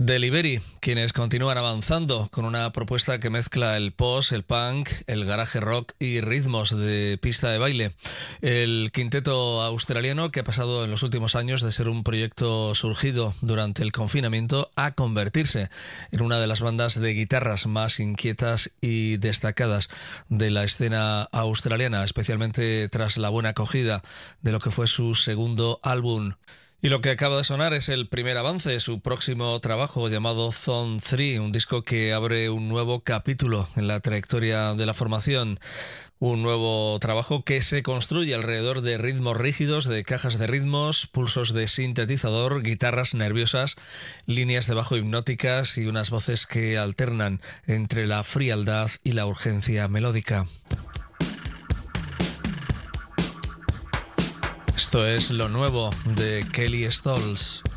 Delivery, quienes continúan avanzando con una propuesta que mezcla el post, el punk, el garaje rock y ritmos de pista de baile. El quinteto australiano, que ha pasado en los últimos años de ser un proyecto surgido durante el confinamiento a convertirse en una de las bandas de guitarras más inquietas y destacadas de la escena australiana, especialmente tras la buena acogida de lo que fue su segundo álbum. Y lo que acaba de sonar es el primer avance de su próximo trabajo llamado Zone 3, un disco que abre un nuevo capítulo en la trayectoria de la formación. Un nuevo trabajo que se construye alrededor de ritmos rígidos, de cajas de ritmos, pulsos de sintetizador, guitarras nerviosas, líneas de bajo hipnóticas y unas voces que alternan entre la frialdad y la urgencia melódica. Esto es lo nuevo de Kelly Stoltz.